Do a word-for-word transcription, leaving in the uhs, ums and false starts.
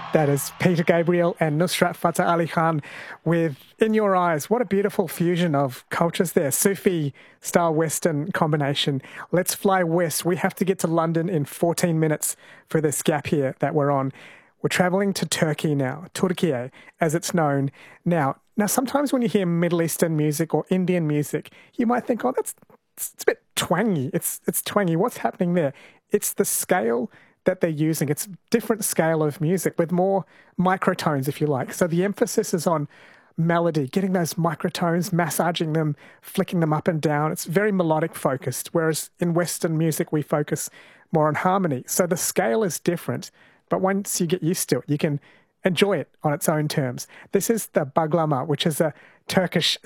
That is Peter Gabriel and Nusrat Fateh Ali Khan with In Your Eyes. What a beautiful fusion of cultures there. Sufi style Western combination. Let's fly west. We have to get to London in fourteen minutes for this gap here that we're on. We're traveling to Turkey now, Turkiye, as it's known now. Now, sometimes when you hear Middle Eastern music or Indian music, you might think, oh, that's it's a bit twangy. It's it's twangy. What's happening there? It's the scale that they're using. It's a different scale of music with more microtones, if you like. So the emphasis is on melody, getting those microtones, massaging them, flicking them up and down. It's very melodic focused, whereas in Western music, we focus more on harmony. So the scale is different, but once you get used to it, you can enjoy it on its own terms. This is the baglama, which is a Turkish